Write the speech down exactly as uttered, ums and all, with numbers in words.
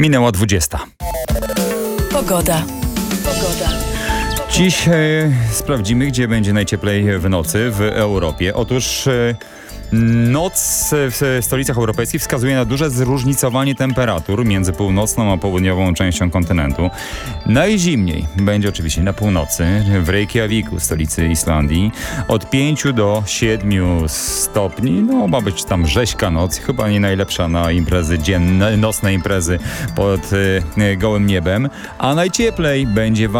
Minęła dwudziesta. Pogoda. Pogoda. Dziś e, sprawdzimy, gdzie będzie najcieplej w nocy w Europie. Otóż e, noc w stolicach europejskich wskazuje na duże zróżnicowanie temperatur między północną a południową częścią kontynentu. Najzimniej będzie oczywiście na północy, w Reykjaviku, stolicy Islandii, od pięciu do siedmiu stopni. No, ma być tam rzeźka noc, chyba nie najlepsza na imprezy dzienne, nocne imprezy pod e, gołym niebem, a najcieplej będzie w